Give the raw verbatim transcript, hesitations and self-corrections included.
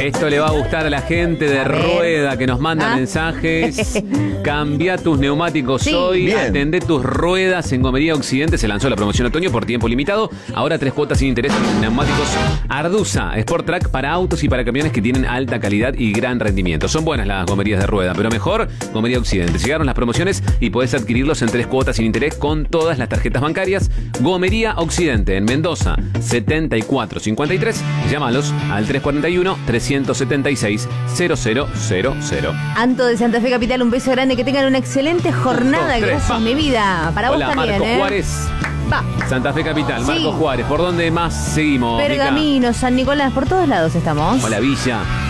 Esto le va a gustar a la gente de Rueda que nos manda ¿Ah? mensajes. Cambia tus neumáticos Sí. hoy. Bien. Atendé tus ruedas. En Gomería Occidente se lanzó la promoción otoño por tiempo limitado. Ahora tres cuotas sin interés en neumáticos Arduza Sport Track para autos y para camiones que tienen alta calidad y gran rendimiento. Son buenas las gomerías de Rueda, pero mejor Gomería Occidente. Llegaron las promociones y podés adquirirlos en tres cuotas sin interés con todas las tarjetas bancarias. Gomería Occidente en Mendoza setenta y cuatro cincuenta y tres. Llámalos al tres cuatro uno, tres siete seis, cero cero cero cero. Anto de Santa Fe Capital, un beso grande. Que tengan una excelente jornada. Un, dos, tres, Gracias, va. mi vida. Para Hola, vos también, Marcos ¿eh? Juárez. Va. Santa Fe Capital, Sí. Marcos Juárez. ¿Por dónde más seguimos, Mica? Pergamino, San Nicolás, por todos lados estamos. Hola, Villa.